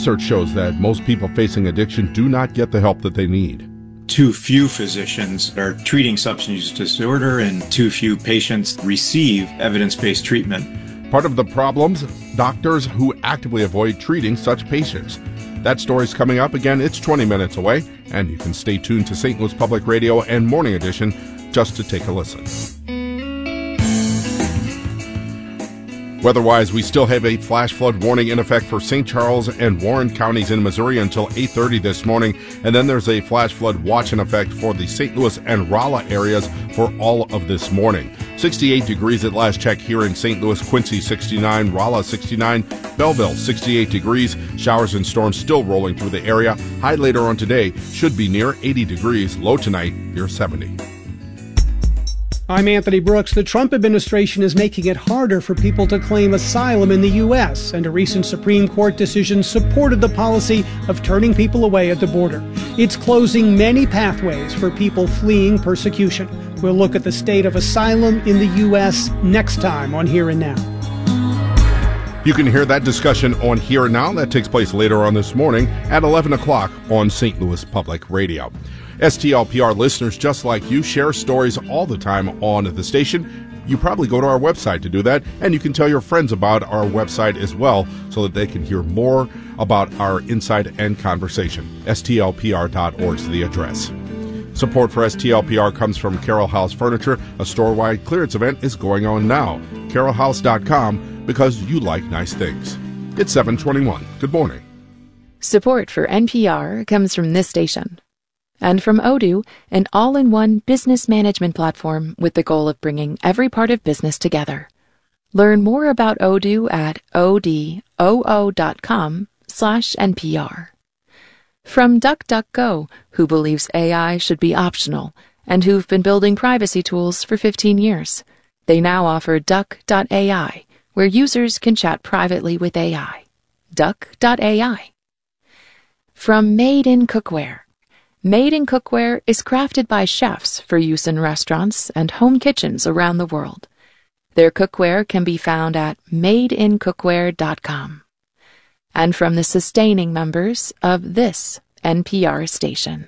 Research shows that most people facing addiction do not get the help that they need. Too few physicians are treating substance use disorder, and too few patients receive evidence-based treatment. Part of the problems, doctors who actively avoid treating such patients. That story's coming up again. It's 20 minutes away, and you can stay tuned to St. Louis Public Radio and Morning Edition just to take a listen. Weather-wise, we still have a flash flood warning in effect for St. Charles and Warren counties in Missouri until 8:30 this morning. And then there's a flash flood watch in effect for the St. Louis and Rolla areas for all of this morning. 68 degrees at last check here in St. Louis, Quincy 69, Rolla 69, Belleville 68 degrees. Showers and storms still rolling through the area. High later on today should be near 80 degrees. Low tonight near 70. I'm Anthony Brooks. The Trump administration is making it harder for people to claim asylum in the U.S., and a recent Supreme Court decision supported the policy of turning people away at the border. It's closing many pathways for people fleeing persecution. We'll look at the state of asylum in the U.S. next time on Here and Now. You can hear that discussion on Here and Now. That takes place later on this morning at 11 o'clock on St. Louis Public Radio. STLPR listeners just like you share stories all the time on the station. You probably go to our website to do that, and you can tell your friends about our website as well so that they can hear more about our insight and conversation. STLPR.org is the address. Support for STLPR comes from Carroll House Furniture. A store-wide clearance event is going on now. CarrollHouse.com, because you like nice things. It's 7:21. Good morning. Support for NPR comes from this station. And from Odoo, an all-in-one business management platform with the goal of bringing every part of business together. Learn more about Odoo at odoo.com/NPR. From DuckDuckGo, who believes AI should be optional and who've been building privacy tools for 15 years. They now offer Duck.ai, where users can chat privately with AI. Duck.ai. From Made in Cookware. Made in Cookware is crafted by chefs for use in restaurants and home kitchens around the world. Their cookware can be found at madeincookware.com. And from the sustaining members of this NPR station.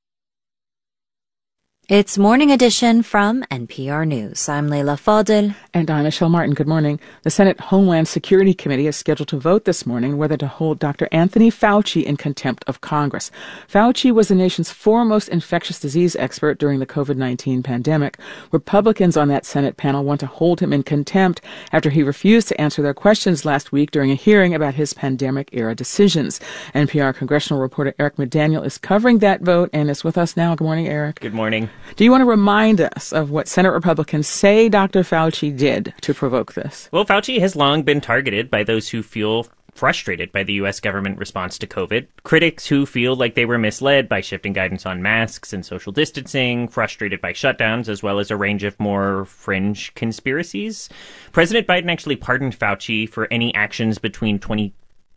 It's Morning Edition from NPR News. I'm Leila Fadel. And I'm Michelle Martin. Good morning. The Senate Homeland Security Committee is scheduled to vote this morning whether to hold Dr. Anthony Fauci in contempt of Congress. Fauci was the nation's foremost infectious disease expert during the COVID-19 pandemic. Republicans on that Senate panel want to hold him in contempt after he refused to answer their questions last week during a hearing about his pandemic-era decisions. NPR congressional reporter Eric McDaniel is covering that vote and is with us now. Good morning, Eric. Good morning. Do you want to remind us of what Senate Republicans say Dr. Fauci did to provoke this? Well, Fauci has long been targeted by those who feel frustrated by the U.S. government response to COVID, critics who feel like they were misled by shifting guidance on masks and social distancing, frustrated by shutdowns, as well as a range of more fringe conspiracies. President Biden actually pardoned Fauci for any actions between 2014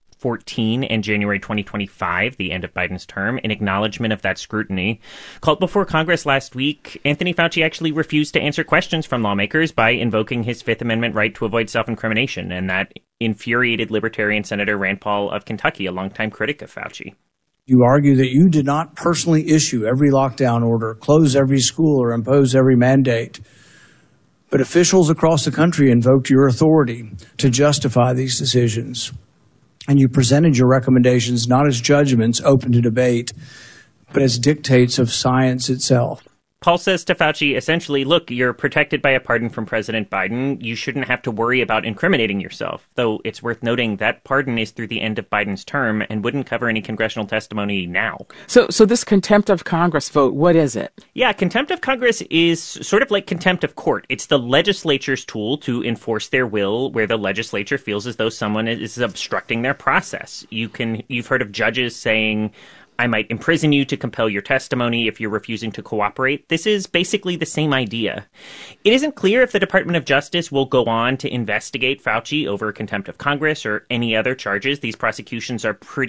and January 2025, the end of Biden's term, in acknowledgement of that scrutiny. Called before Congress last week, Anthony Fauci actually refused to answer questions from lawmakers by invoking his Fifth Amendment right to avoid self-incrimination, and that infuriated Libertarian Senator Rand Paul of Kentucky, a longtime critic of Fauci. You argue that you did not personally issue every lockdown order, close every school, or impose every mandate. But officials across the country invoked your authority to justify these decisions. And you presented your recommendations not as judgments open to debate, but as dictates of science itself. Paul says to Fauci, essentially, look, you're protected by a pardon from President Biden. You shouldn't have to worry about incriminating yourself. Though it's worth noting that pardon is through the end of Biden's term and wouldn't cover any congressional testimony now. So this contempt of Congress vote, what is it? Yeah, contempt of Congress is sort of like contempt of court. It's the legislature's tool to enforce their will where the legislature feels as though someone is obstructing their process. You've heard of judges saying, I might imprison you to compel your testimony if you're refusing to cooperate. This is basically the same idea. It isn't clear if the Department of Justice will go on to investigate Fauci over contempt of Congress or any other charges. These prosecutions are pretty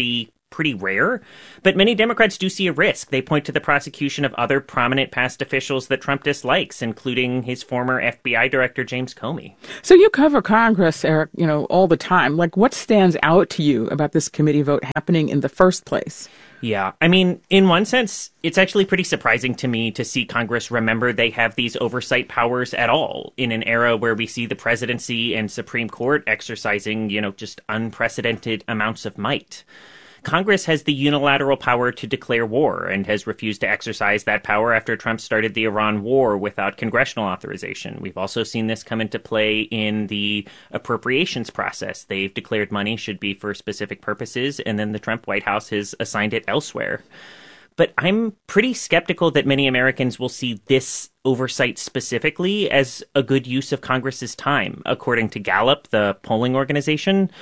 pretty rare. But many Democrats do see a risk. They point to the prosecution of other prominent past officials that Trump dislikes, including his former FBI director, James Comey. So you cover Congress, Eric, all the time. Like, what stands out to you about this committee vote happening in the first place? Yeah, I mean, in one sense, it's actually pretty surprising to me to see Congress remember they have these oversight powers at all in an era where we see the presidency and Supreme Court exercising, just unprecedented amounts of might. Congress has the unilateral power to declare war and has refused to exercise that power after Trump started the Iran war without congressional authorization. We've also seen this come into play in the appropriations process. They've declared money should be for specific purposes, and then the Trump White House has assigned it elsewhere. But I'm pretty skeptical that many Americans will see this oversight specifically as a good use of Congress's time. According to Gallup, the polling organization,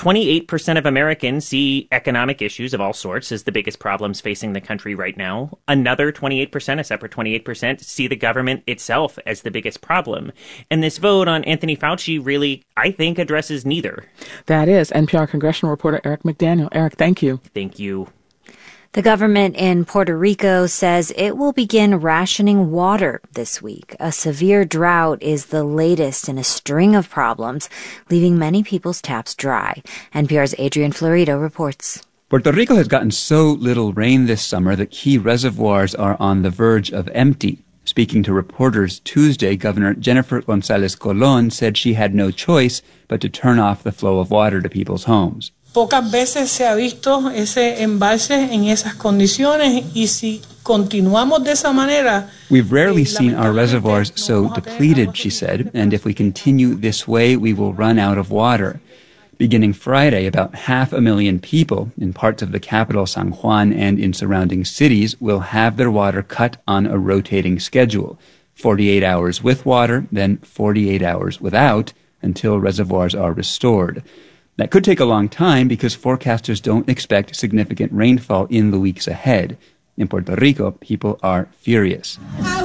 28% of Americans see economic issues of all sorts as the biggest problems facing the country right now. Another 28%, a separate 28%, see the government itself as the biggest problem. And this vote on Anthony Fauci really, I think, addresses neither. That is NPR congressional reporter Eric McDaniel. Eric, thank you. Thank you. The government in Puerto Rico says it will begin rationing water this week. A severe drought is the latest in a string of problems, leaving many people's taps dry. NPR's Adrian Florido reports. Puerto Rico has gotten so little rain this summer that key reservoirs are on the verge of empty. Speaking to reporters Tuesday, Governor Jennifer González Colón said she had no choice but to turn off the flow of water to people's homes. Pocas veces se ha visto ese embalse en esas condiciones y si continuamos de esa manera. We've rarely seen our reservoirs so depleted, she said, and if we continue this way, we will run out of water. Beginning Friday, about 500,000 people in parts of the capital, San Juan, and in surrounding cities will have their water cut on a rotating schedule. 48 hours with water, then 48 hours without, until reservoirs are restored. That could take a long time because forecasters don't expect significant rainfall in the weeks ahead. In Puerto Rico, people are furious.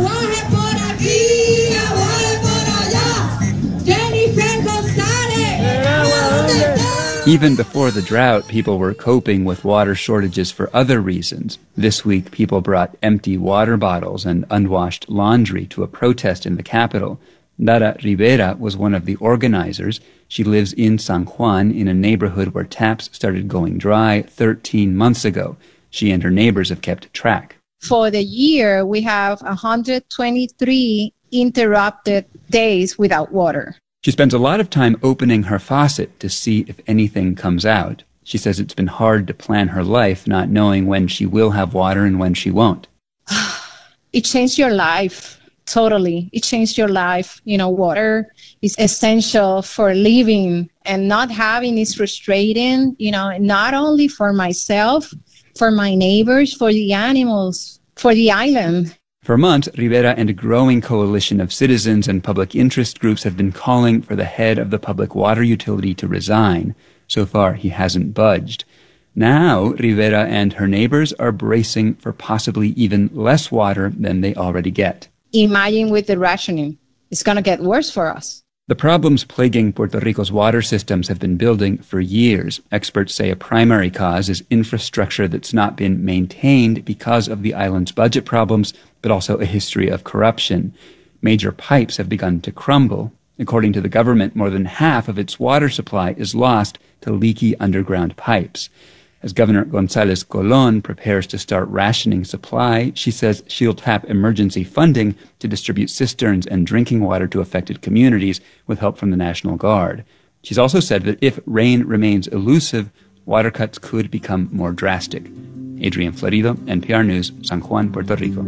Even before the drought, people were coping with water shortages for other reasons. This week, people brought empty water bottles and unwashed laundry to a protest in the capital. Dara Rivera was one of the organizers. She lives in San Juan in a neighborhood where taps started going dry 13 months ago. She and her neighbors have kept track. For the year, we have 123 interrupted days without water. She spends a lot of time opening her faucet to see if anything comes out. She says it's been hard to plan her life, not knowing when she will have water and when she won't. It changed your life. Totally. It changed your life. Water is essential for living, and not having is frustrating, not only for myself, for my neighbors, for the animals, for the island. For months, Rivera and a growing coalition of citizens and public interest groups have been calling for the head of the public water utility to resign. So far, he hasn't budged. Now, Rivera and her neighbors are bracing for possibly even less water than they already get. Imagine with the rationing. It's going to get worse for us. The problems plaguing Puerto Rico's water systems have been building for years. Experts say a primary cause is infrastructure that's not been maintained because of the island's budget problems, but also a history of corruption. Major pipes have begun to crumble. According to the government, more than half of its water supply is lost to leaky underground pipes. As Governor González Colón prepares to start rationing supply, she says she'll tap emergency funding to distribute cisterns and drinking water to affected communities with help from the National Guard. She's also said that if rain remains elusive, water cuts could become more drastic. Adrian Florido, NPR News, San Juan, Puerto Rico.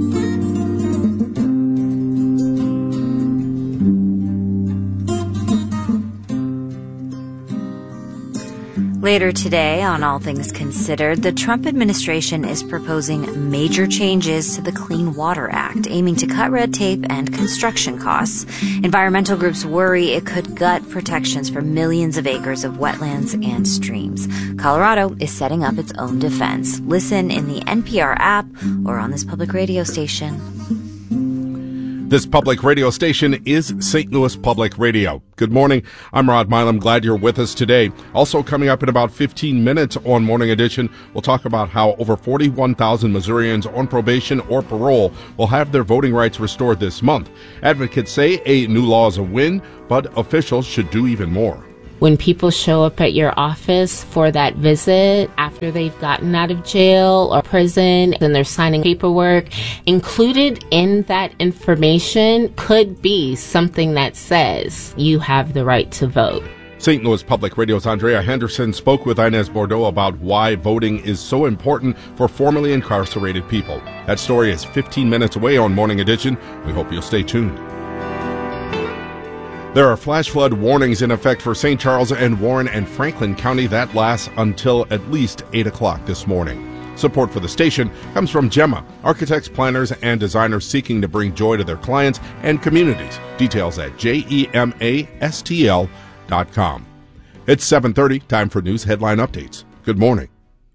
Later today, on All Things Considered, the Trump administration is proposing major changes to the Clean Water Act, aiming to cut red tape and construction costs. Environmental groups worry it could gut protections for millions of acres of wetlands and streams. Colorado is setting up its own defense. Listen in the NPR app or on this public radio station. This public radio station is St. Louis Public Radio. Good morning. I'm Rod Milam. Glad you're with us today. Also coming up in about 15 minutes on Morning Edition, we'll talk about how over 41,000 Missourians on probation or parole will have their voting rights restored this month. Advocates say a new law is a win, but officials should do even more. When people show up at your office for that visit after they've gotten out of jail or prison and they're signing paperwork, included in that information could be something that says you have the right to vote. St. Louis Public Radio's Andrea Henderson spoke with Inez Bordeaux about why voting is so important for formerly incarcerated people. That story is 15 minutes away on Morning Edition. We hope you'll stay tuned. There are flash flood warnings in effect for St. Charles and Warren and Franklin County that lasts until at least 8 o'clock this morning. Support for the station comes from Gemma, architects, planners, and designers seeking to bring joy to their clients and communities. Details at GEMASTL.com. It's 7:30, time for news headline updates. Good morning.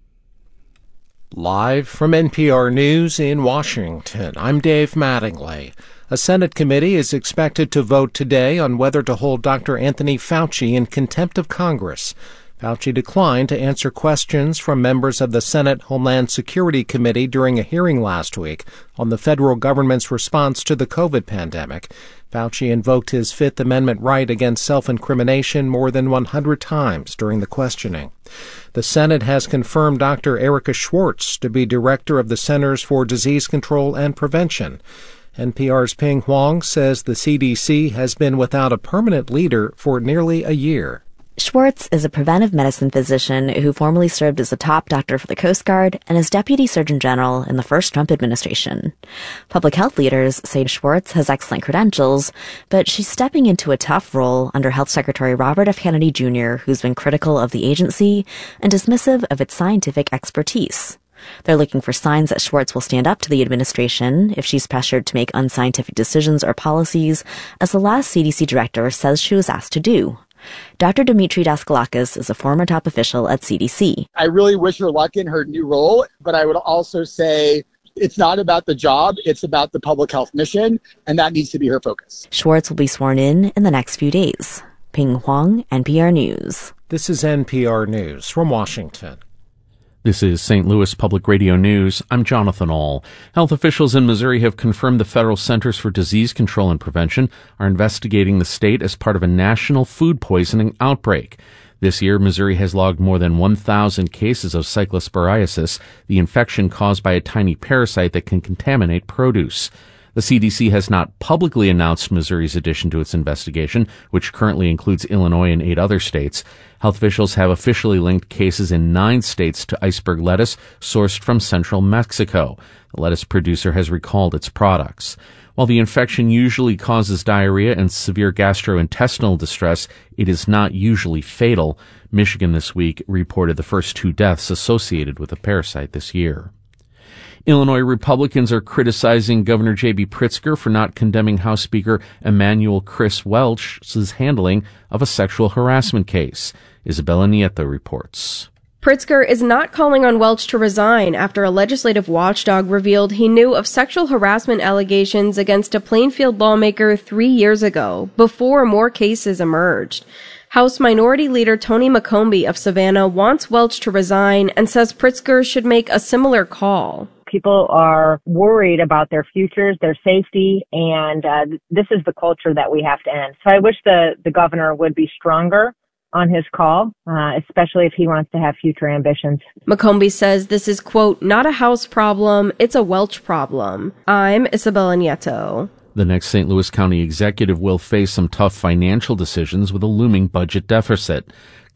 Live from NPR News in Washington, I'm Dave Mattingly. A Senate committee is expected to vote today on whether to hold Dr. Anthony Fauci in contempt of Congress. Fauci declined to answer questions from members of the Senate Homeland Security Committee during a hearing last week on the federal government's response to the COVID pandemic. Fauci invoked his Fifth Amendment right against self-incrimination more than 100 times during the questioning. The Senate has confirmed Dr. Erica Schwartz to be director of the Centers for Disease Control and Prevention. NPR's Ping Huang says the CDC has been without a permanent leader for nearly a year. Schwartz is a preventive medicine physician who formerly served as a top doctor for the Coast Guard and as Deputy Surgeon General in the first Trump administration. Public health leaders say Schwartz has excellent credentials, but she's stepping into a tough role under Health Secretary Robert F. Kennedy Jr., who's been critical of the agency and dismissive of its scientific expertise. They're looking for signs that Schwartz will stand up to the administration if she's pressured to make unscientific decisions or policies, as the last CDC director says she was asked to do. Dr. Dimitri Daskalakis is a former top official at CDC. I really wish her luck in her new role, but I would also say it's not about the job, it's about the public health mission, and that needs to be her focus. Schwartz will be sworn in the next few days. Ping Huang, NPR News. This is NPR News from Washington. This is St. Louis Public Radio News. I'm Jonathan Ahl. Health officials in Missouri have confirmed the Federal Centers for Disease Control and Prevention are investigating the state as part of a national food poisoning outbreak. This year, Missouri has logged more than 1,000 cases of cyclosporiasis, the infection caused by a tiny parasite that can contaminate produce. The CDC has not publicly announced Missouri's addition to its investigation, which currently includes Illinois and 8 other states. Health officials have officially linked cases in 9 states to iceberg lettuce sourced from central Mexico. The lettuce producer has recalled its products. While the infection usually causes diarrhea and severe gastrointestinal distress, it is not usually fatal. Michigan this week reported the first 2 deaths associated with the parasite this year. Illinois Republicans are criticizing Governor J.B. Pritzker for not condemning House Speaker Emanuel Chris Welch's handling of a sexual harassment case. Isabella Nieto reports. Pritzker is not calling on Welch to resign after a legislative watchdog revealed he knew of sexual harassment allegations against a Plainfield lawmaker 3 years ago, before more cases emerged. House Minority Leader Tony McCombie of Savannah wants Welch to resign and says Pritzker should make a similar call. People are worried about their futures, their safety, and this is the culture that we have to end. So I wish the governor would be stronger on his call, especially if he wants to have future ambitions. McCombie says this is, quote, not a House problem, it's a Welch problem. I'm Isabella Nieto. The next St. Louis County executive will face some tough financial decisions with a looming budget deficit.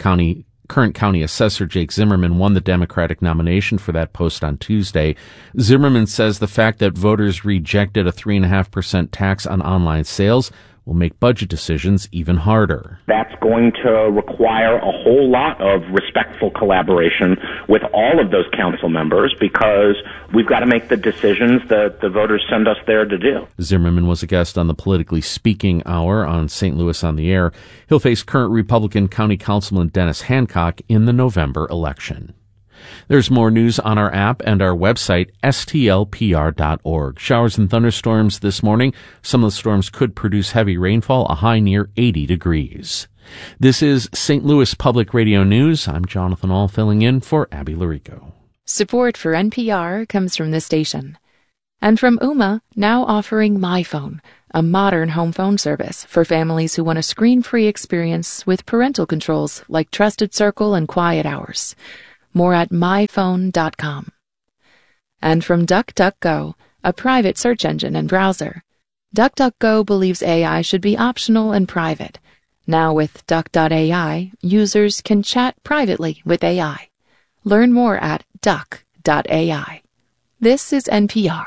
Current county assessor Jake Zimmerman won the Democratic nomination for that post on Tuesday. Zimmerman says the fact that voters rejected a 3.5% tax on online sales will make budget decisions even harder. That's going to require a whole lot of respectful collaboration with all of those council members because we've got to make the decisions that the voters send us there to do. Zimmerman was a guest on the Politically Speaking Hour on St. Louis on the Air. He'll face current Republican County Councilman Dennis Hancock in the November election. There's more news on our app and our website, stlpr.org. Showers and thunderstorms this morning. Some of the storms could produce heavy rainfall, a high near 80 degrees. This is St. Louis Public Radio News. I'm Jonathan Ahl filling in for Abby Larico. Support for NPR comes from this station. And from Ooma, now offering MyPhone, a modern home phone service for families who want a screen-free experience with parental controls like Trusted Circle and Quiet Hours. More at myphone.com. And from DuckDuckGo, a private search engine and browser. DuckDuckGo believes AI should be optional and private. Now with Duck.ai, users can chat privately with AI. Learn more at duck.ai. This is NPR.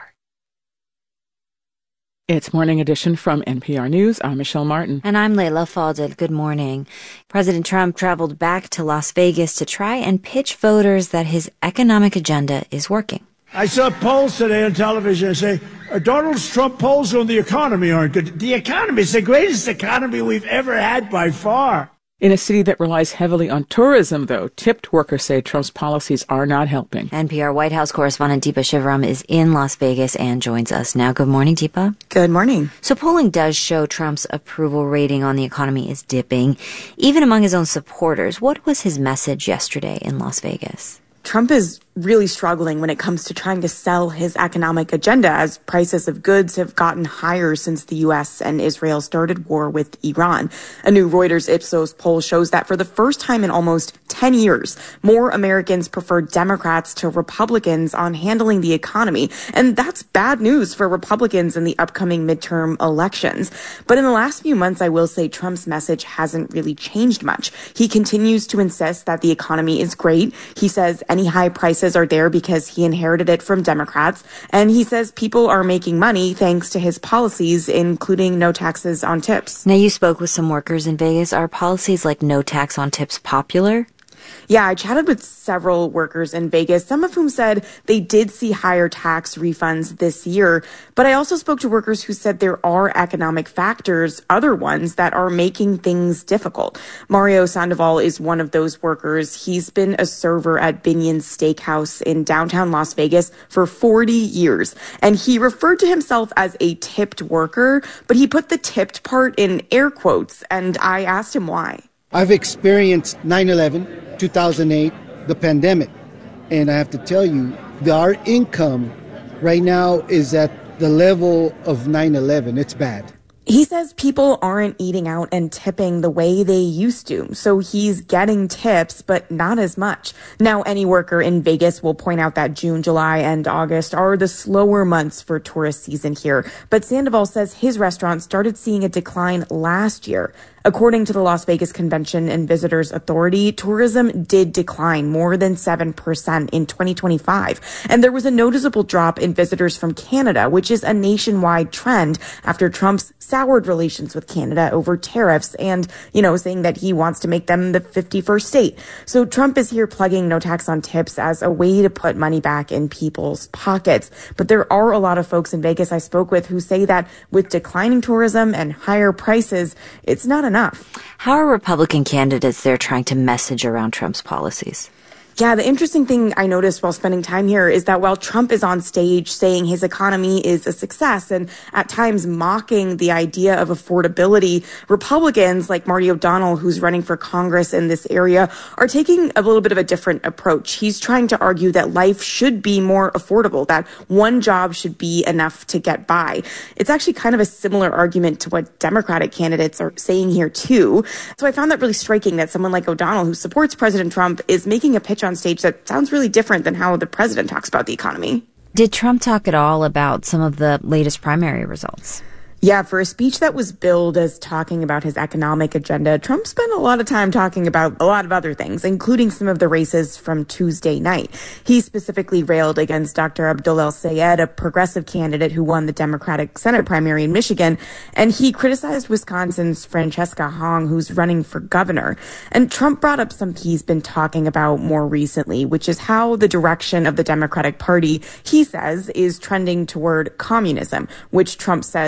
It's Morning Edition from NPR News. I'm Michelle Martin. And I'm Leila Fadel. Good morning. President Trump traveled back to Las Vegas to try and pitch voters that his economic agenda is working. I saw polls today on television that say, Donald Trump polls on the economy aren't good. The economy is the greatest economy we've ever had by far. In a city that relies heavily on tourism, though, tipped workers say Trump's policies are not helping. NPR White House correspondent Deepa Shivaram is in Las Vegas and joins us now. Good morning, Deepa. Good morning. So polling does show Trump's approval rating on the economy is dipping, even among his own supporters. What was his message yesterday in Las Vegas? Trump is really struggling when it comes to trying to sell his economic agenda as prices of goods have gotten higher since the U.S. and Israel started war with Iran. A new Reuters Ipsos poll shows that for the first time in almost 10 years, more Americans prefer Democrats to Republicans on handling the economy. And that's bad news for Republicans in the upcoming midterm elections. But in the last few months, I will say Trump's message hasn't really changed much. He continues to insist that the economy is great. He says any high prices are there because he inherited it from Democrats. And he says people are making money thanks to his policies, including no taxes on tips. Now, you spoke with some workers in Vegas. Are policies like no tax on tips popular? Yeah, I chatted with several workers in Vegas, some of whom said they did see higher tax refunds this year. But I also spoke to workers who said there are economic factors, other ones, that are making things difficult. Mario Sandoval is one of those workers. He's been a server at Binion's Steakhouse in downtown Las Vegas for 40 years. And he referred to himself as a tipped worker, but he put the tipped part in air quotes. And I asked him why. I've experienced 9/11, 2008, the pandemic, and I have to tell you, our income right now is at the level of 9/11. It's bad. He says people aren't eating out and tipping the way they used to, so he's getting tips, but not as much. Now, any worker in Vegas will point out that June, July, and August are the slower months for tourist season here. But Sandoval says his restaurant started seeing a decline last year. According to the Las Vegas Convention and Visitors Authority, tourism did decline more than 7% in 2025. And there was a noticeable drop in visitors from Canada, which is a nationwide trend after Trump's soured relations with Canada over tariffs and, saying that he wants to make them the 51st state. So Trump is here plugging no tax on tips as a way to put money back in people's pockets. But there are a lot of folks in Vegas I spoke with who say that with declining tourism and higher prices, it's not enough. How are Republican candidates there trying to message around Trump's policies? Yeah, the interesting thing I noticed while spending time here is that while Trump is on stage saying his economy is a success and at times mocking the idea of affordability, Republicans like Marty O'Donnell, who's running for Congress in this area, are taking a little bit of a different approach. He's trying to argue that life should be more affordable, that one job should be enough to get by. It's actually kind of a similar argument to what Democratic candidates are saying here, too. So I found that really striking that someone like O'Donnell, who supports President Trump, is making a pitch on stage that sounds really different than how the president talks about the economy. Did Trump talk at all about some of the latest primary results? Yeah, for a speech that was billed as talking about his economic agenda, Trump spent a lot of time talking about a lot of other things, including some of the races from Tuesday night. He specifically railed against Dr. Abdul El-Sayed, a progressive candidate who won the Democratic Senate primary in Michigan, and he criticized Wisconsin's Francesca Hong, who's running for governor. And Trump brought up something he's been talking about more recently, which is how the direction of the Democratic Party, he says, is trending toward communism, which Trump says is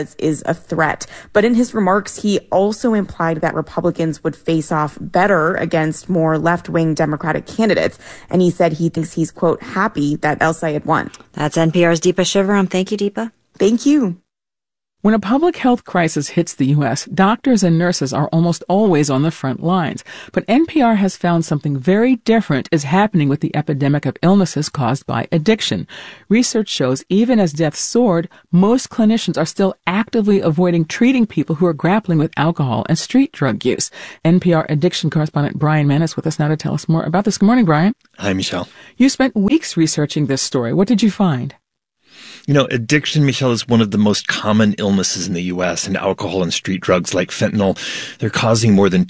a threat. But in his remarks, he also implied that Republicans would face off better against more left-wing Democratic candidates. And he said he thinks he's, quote, happy that El-Sayed won. That's NPR's Deepa Shivaram. Thank you, Deepa. Thank you. When a public health crisis hits the U.S., doctors and nurses are almost always on the front lines. But NPR has found something very different is happening with the epidemic of illnesses caused by addiction. Research shows even as deaths soared, most clinicians are still actively avoiding treating people who are grappling with alcohol and street drug use. NPR addiction correspondent Brian Mann is with us now to tell us more about this. Good morning, Brian. Hi, Michelle. You spent weeks researching this story. What did you find? You know, addiction, Michelle, is one of the most common illnesses in the U.S., and alcohol and street drugs like fentanyl, they're causing more than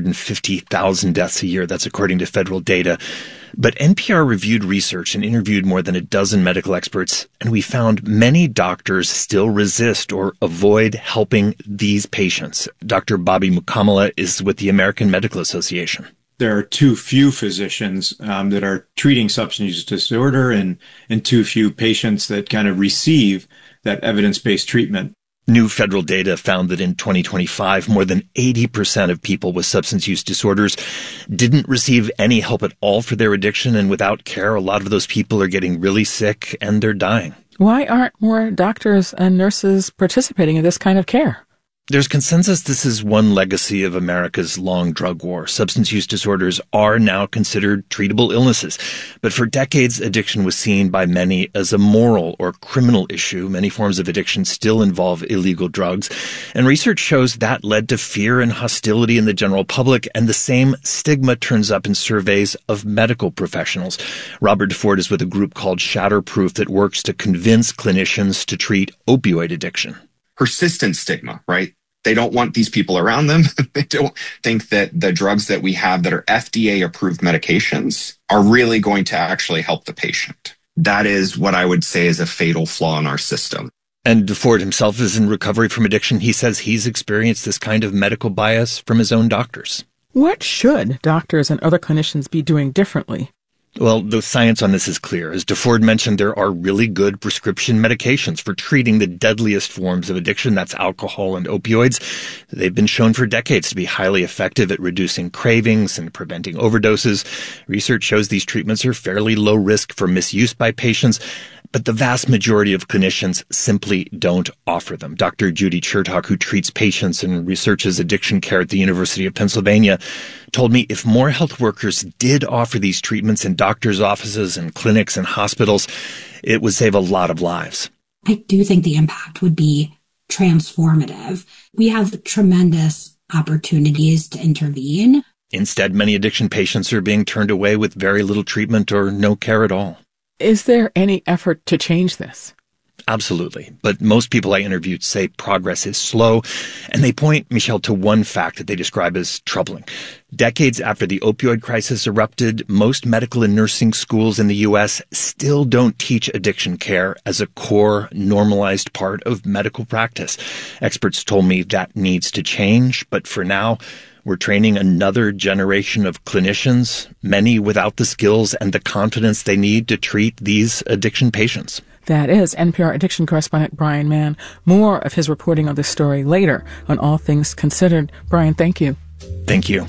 250,000 deaths a year. That's according to federal data. But NPR reviewed research and interviewed more than a dozen medical experts, and we found many doctors still resist or avoid helping these patients. Dr. Bobby Mukamala is with the American Medical Association. There are too few physicians that are treating substance use disorder and too few patients that kind of receive that evidence-based treatment. New federal data found that in 2025, more than 80% of people with substance use disorders didn't receive any help at all for their addiction. And without care, a lot of those people are getting really sick and they're dying. Why aren't more doctors and nurses participating in this kind of care? There's consensus this is one legacy of America's long drug war. Substance use disorders are now considered treatable illnesses. But for decades, addiction was seen by many as a moral or criminal issue. Many forms of addiction still involve illegal drugs. And research shows that led to fear and hostility in the general public. And the same stigma turns up in surveys of medical professionals. Robert DeFord is with a group called Shatterproof that works to convince clinicians to treat opioid addiction. Persistent stigma, right? They don't want these people around them. They don't think that the drugs that we have that are FDA-approved medications are really going to actually help the patient. That is what I would say is a fatal flaw in our system. And DeFord himself is in recovery from addiction. He says he's experienced this kind of medical bias from his own doctors. What should doctors and other clinicians be doing differently? Well, the science on this is clear. As DeFord mentioned, there are really good prescription medications for treating the deadliest forms of addiction. That's alcohol and opioids. They've been shown for decades to be highly effective at reducing cravings and preventing overdoses. Research shows these treatments are fairly low risk for misuse by patients, but the vast majority of clinicians simply don't offer them. Dr. Judy Chertok, who treats patients and researches addiction care at the University of Pennsylvania, told me if more health workers did offer these treatments in doctors' offices and clinics and hospitals, it would save a lot of lives. I do think the impact would be transformative. We have tremendous opportunities to intervene. Instead, many addiction patients are being turned away with very little treatment or no care at all. Is there any effort to change this? Absolutely. But most people I interviewed say progress is slow, and they point, Michelle, to one fact that they describe as troubling. Decades after the opioid crisis erupted, most medical and nursing schools in the U.S. still don't teach addiction care as a core, normalized part of medical practice. Experts told me that needs to change, but for now, we're training another generation of clinicians, many without the skills and the confidence they need to treat these addiction patients. That is NPR addiction correspondent Brian Mann. More of his reporting on this story later on All Things Considered. Brian, thank you. Thank you.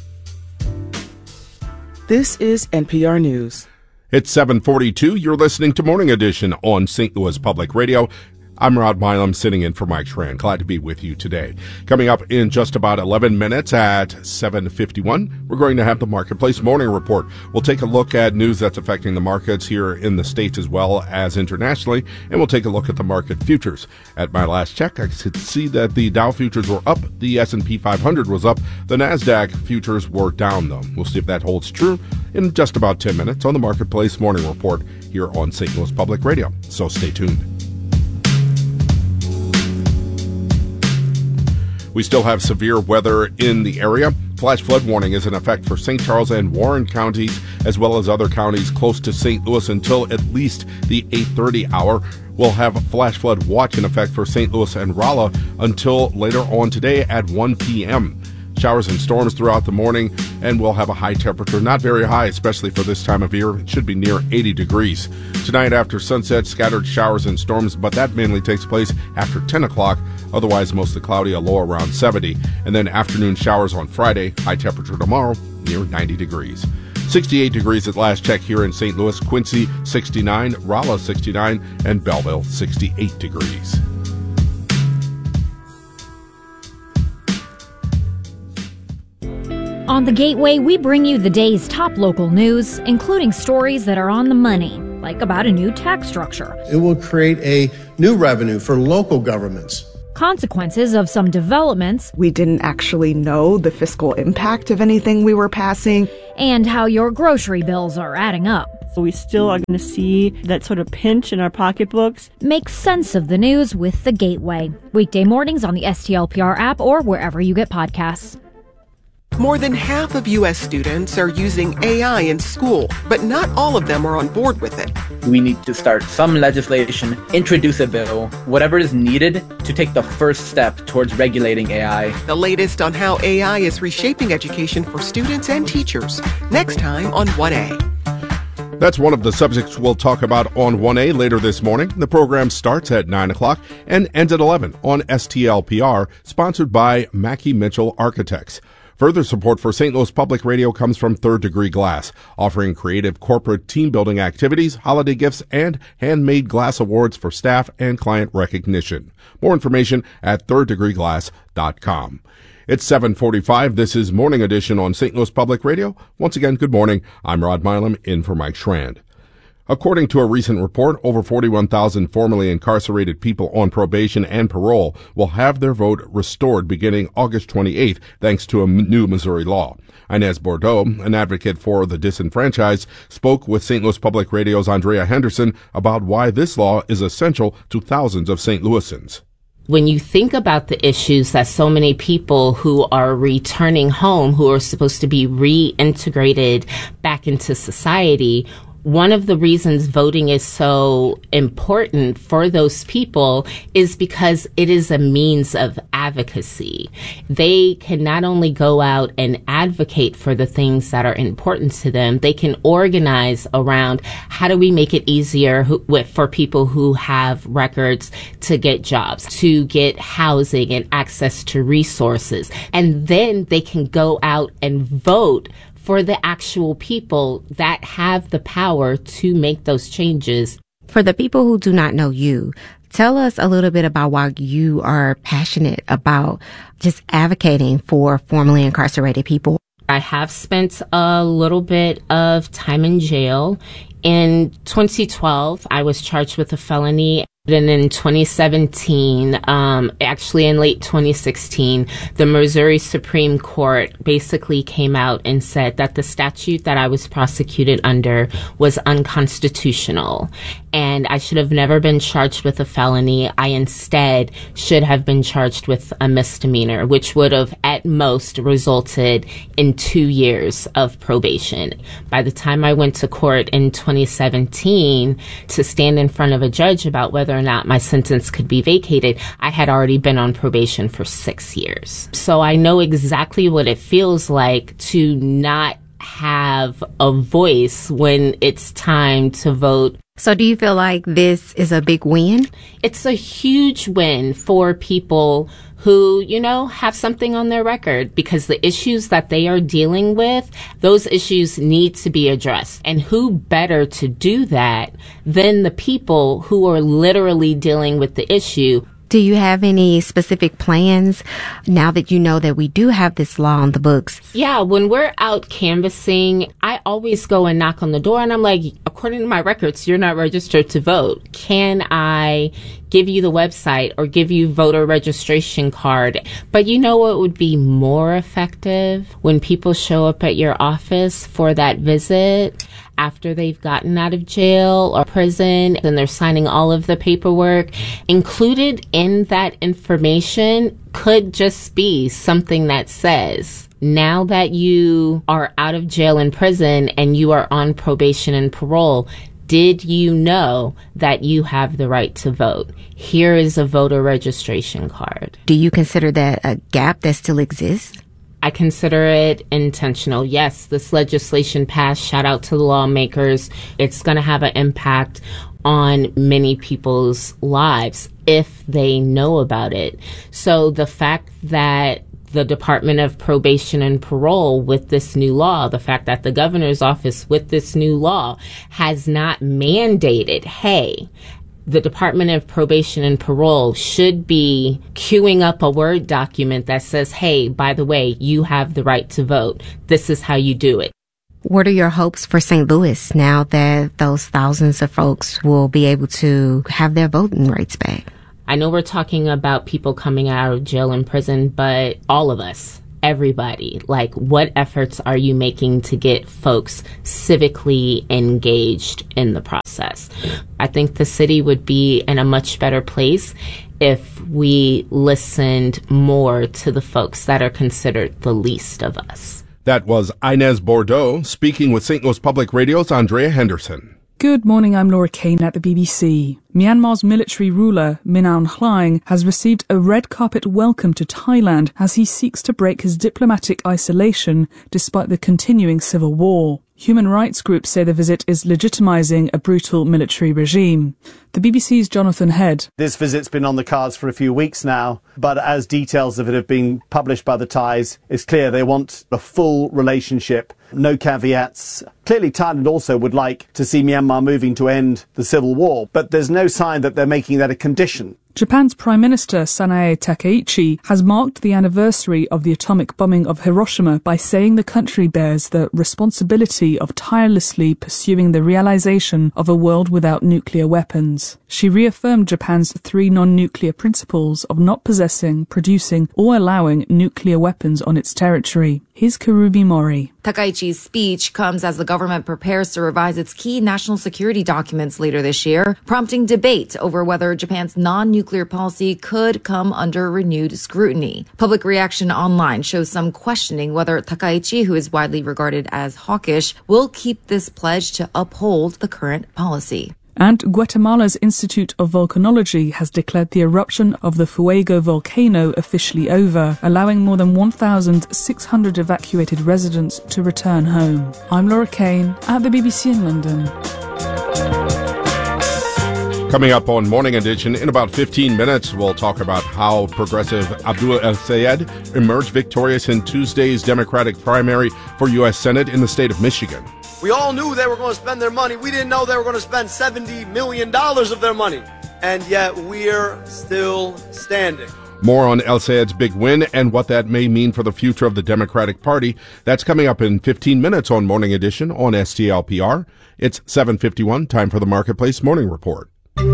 This is NPR News. It's 7:42. You're listening to Morning Edition on St. Louis Public Radio. I'm Rod Milam, sitting in for Mike Schran. Glad to be with you today. Coming up in just about 11 minutes at 7:51, we're going to have the Marketplace Morning Report. We'll take a look at news that's affecting the markets here in the States as well as internationally, and we'll take a look at the market futures. At my last check, I could see that the Dow futures were up, the S&P 500 was up, the NASDAQ futures were down, though. We'll see if that holds true in just about 10 minutes on the Marketplace Morning Report here on St. Louis Public Radio. So stay tuned. We still have severe weather in the area. Flash flood warning is in effect for St. Charles and Warren counties, as well as other counties close to St. Louis until at least the 8:30 hour. We'll have a flash flood watch in effect for St. Louis and Rolla until later on today at 1 p.m. Showers and storms throughout the morning, and we'll have a high temperature, not very high, especially for this time of year. It should be near 80 degrees. Tonight after sunset, scattered showers and storms, but that mainly takes place after 10 o'clock Otherwise, mostly cloudy, a low around 70. And then afternoon showers on Friday, high temperature tomorrow, near 90 degrees. 68 degrees at last check here in St. Louis, Quincy 69, Rolla 69, and Belleville 68 degrees. On The Gateway, we bring you the day's top local news, including stories that are on the money, like about a new tax structure. It will create a new revenue for local governments. Consequences of some developments. We didn't actually know the fiscal impact of anything we were passing. And how your grocery bills are adding up. We still are going to see that sort of pinch in our pocketbooks. Make sense of the news with The Gateway. Weekday mornings on the STLPR app or wherever you get podcasts. More than half of U.S. students are using AI in school, but not all of them are on board with it. We need to start some legislation, introduce a bill, whatever is needed to take the first step towards regulating AI. The latest on how AI is reshaping education for students and teachers. Next time on 1A. That's one of the subjects we'll talk about on 1A later this morning. The program starts at 9 o'clock and ends at 11 on STLPR, sponsored by Mackey Mitchell Architects. Further support for St. Louis Public Radio comes from Third Degree Glass, offering creative corporate team-building activities, holiday gifts, and handmade glass awards for staff and client recognition. More information at thirddegreeglass.com. It's 7:45. This is Morning Edition on St. Louis Public Radio. Once again, good morning. I'm Rod Milam, in for Mike Schrand. According to a recent report, over 41,000 formerly incarcerated people on probation and parole will have their vote restored beginning August 28th, thanks to a new Missouri law. Inez Bordeaux, an advocate for the disenfranchised, spoke with St. Louis Public Radio's Andrea Henderson about why this law is essential to thousands of St. Louisans. When you think about the issues that so many people who are returning home, who are supposed to be reintegrated back into society, one of the reasons voting is so important for those people is because it is a means of advocacy. They can not only go out and advocate for the things that are important to them, they can organize around how do we make it easier for people who have records to get jobs, to get housing and access to resources. And then they can go out and vote for the actual people that have the power to make those changes. For the people who do not know you, tell us a little bit about why you are passionate about just advocating for formerly incarcerated people. I have spent a little bit of time in jail. In 2012, I was charged with a felony. And in 2017, actually in late 2016, the Missouri Supreme Court basically came out and said that the statute that I was prosecuted under was unconstitutional. And I should have never been charged with a felony. I instead should have been charged with a misdemeanor, which would have at most resulted in 2 years of probation. By the time I went to court in 2017 to stand in front of a judge about whether or not my sentence could be vacated, I had already been on probation for 6 years. So I know exactly what it feels like to not have a voice when it's time to vote. So do you feel like this is a big win? It's a huge win for people who, have something on their record, because the issues that they are dealing with, those issues need to be addressed. And who better to do that than the people who are literally dealing with the issue? Do you have any specific plans now that you know that we do have this law on the books? Yeah, when we're out canvassing, I always go and knock on the door and I'm like, according to my records, you're not registered to vote. Can I give you the website or give you voter registration card? But you know what would be more effective? When people show up at your office for that visit after they've gotten out of jail or prison and they're signing all of the paperwork. Included in that information could just be something that says, now that you are out of jail and prison and you are on probation and parole, did you know that you have the right to vote? Here is a voter registration card. Do you consider that a gap that still exists? I consider it intentional. Yes, this legislation passed. Shout out to the lawmakers. It's going to have an impact on many people's lives if they know about it. So the fact that the Department of Probation and Parole with this new law, the fact that the governor's office with this new law has not mandated, hey, the Department of Probation and Parole should be queuing up a Word document that says, hey, by the way, you have the right to vote. This is how you do it. What are your hopes for St. Louis now that those thousands of folks will be able to have their voting rights back? I know we're talking about people coming out of jail and prison, but all of us, everybody, like, what efforts are you making to get folks civically engaged in the process? I think the city would be in a much better place if we listened more to the folks that are considered the least of us. That was Inez Bordeaux speaking with St. Louis Public Radio's Andrea Henderson. Good morning, I'm Laura Kane at the BBC. Myanmar's military ruler, Min Aung Hlaing, has received a red carpet welcome to Thailand as he seeks to break his diplomatic isolation despite the continuing civil war. Human rights groups say the visit is legitimizing a brutal military regime. The BBC's Jonathan Head. This visit's been on the cards for a few weeks now, but as details of it have been published by the Thais, it's clear they want a full relationship, no caveats. Clearly, Thailand also would like to see Myanmar moving to end the civil war, but there's no sign that they're making that a condition. Japan's Prime Minister Sanae Takaichi has marked the anniversary of the atomic bombing of Hiroshima by saying the country bears the responsibility of tirelessly pursuing the realization of a world without nuclear weapons. She reaffirmed Japan's 3 non-nuclear principles of not possessing, producing, or allowing nuclear weapons on its territory. Here's Karubi Mori. Takaichi's speech comes as the government prepares to revise its key national security documents later this year, prompting debate over whether Japan's non-nuclear policy could come under renewed scrutiny. Public reaction online shows some questioning whether Takaichi, who is widely regarded as hawkish, will keep this pledge to uphold the current policy. And Guatemala's Institute of Volcanology has declared the eruption of the Fuego volcano officially over, allowing more than 1,600 evacuated residents to return home. I'm Laura Kane at the BBC in London. Coming up on Morning Edition, in about 15 minutes, we'll talk about how progressive Abdul El-Sayed emerged victorious in Tuesday's Democratic primary for U.S. Senate in the state of Michigan. We all knew they were going to spend their money. We didn't know they were going to spend $70 million of their money. And yet we're still standing. More on El-Sayed's big win and what that may mean for the future of the Democratic Party. That's coming up in 15 minutes on Morning Edition on STLPR. It's 7:51, time for the Marketplace Morning Report.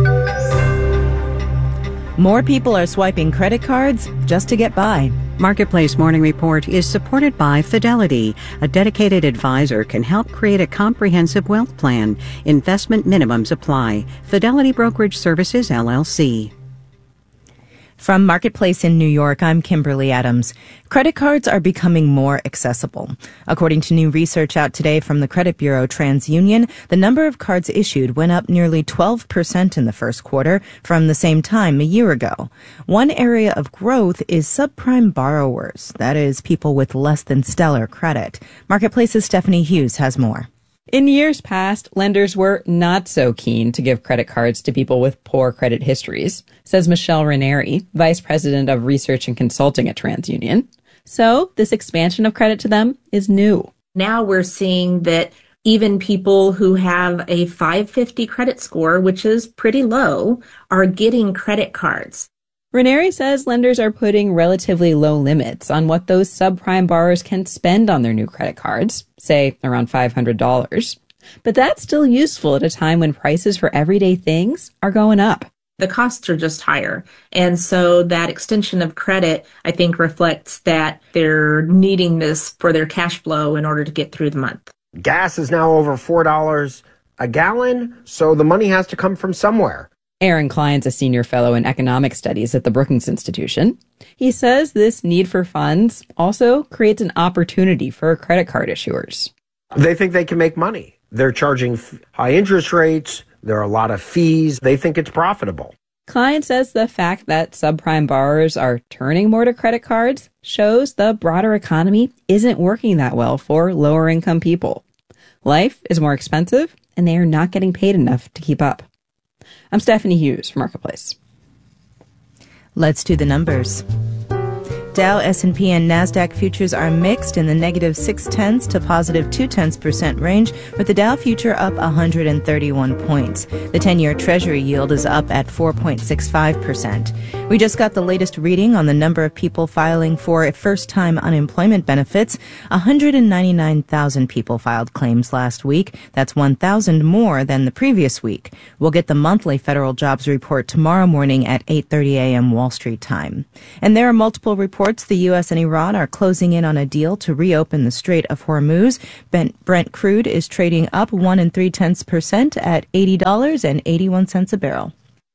More people are swiping credit cards just to get by. Marketplace Morning Report is supported by Fidelity. A dedicated advisor can help create a comprehensive wealth plan. Investment minimums apply. Fidelity Brokerage Services, LLC. From Marketplace in New York, I'm Kimberly Adams. Credit cards are becoming more accessible. According to new research out today from the credit bureau TransUnion, the number of cards issued went up nearly 12% in the first quarter from the same time a year ago. One area of growth is subprime borrowers, that is, people with less than stellar credit. Marketplace's Stephanie Hughes has more. In years past, lenders were not so keen to give credit cards to people with poor credit histories, says Michelle Ranieri, Vice President of Research and Consulting at TransUnion. So this expansion of credit to them is new. Now we're seeing that even people who have a 550 credit score, which is pretty low, are getting credit cards. Ranieri says lenders are putting relatively low limits on what those subprime borrowers can spend on their new credit cards, say around $500. But that's still useful at a time when prices for everyday things are going up. The costs are just higher. And so that extension of credit, I think, reflects that they're needing this for their cash flow in order to get through the month. Gas is now over $4 a gallon, so the money has to come from somewhere. Aaron Klein's a senior fellow in economic studies at the Brookings Institution. He says this need for funds also creates an opportunity for credit card issuers. They think they can make money. They're charging high interest rates. There are a lot of fees. They think it's profitable. Klein says the fact that subprime borrowers are turning more to credit cards shows the broader economy isn't working that well for lower income people. Life is more expensive, and they are not getting paid enough to keep up. I'm Stephanie Hughes from Marketplace. Let's do the numbers. Dow, S&P, and NASDAQ futures are mixed in the negative 0.6 to positive 0.2% range, with the Dow future up 131 points. The 10-year Treasury yield is up at 4.65%. We just got the latest reading on the number of people filing for first-time unemployment benefits. 199,000 people filed claims last week. That's 1,000 more than the previous week. We'll get the monthly federal jobs report tomorrow morning at 8:30 a.m. Wall Street time. And there are multiple reports the U.S. and Iran are closing in on a deal to reopen the Strait of Hormuz. Brent crude is trading up 1 3/10% at $80.81 a barrel.